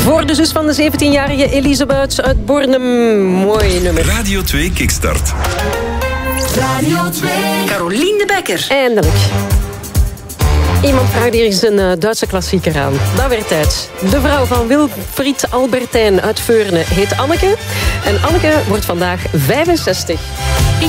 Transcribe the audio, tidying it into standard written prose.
Voor de zus van de 17-jarige Elise Buits uit Bornem. Mooi nummer. Radio 2 Kickstart. Radio 2. Carolien de Bekker. Eindelijk. Iemand vraagt hier eens een Duitse klassieker aan. Dat werd tijd. De vrouw van Wilfried Albertijn uit Veurne heet Anneke. En Anneke wordt vandaag 65.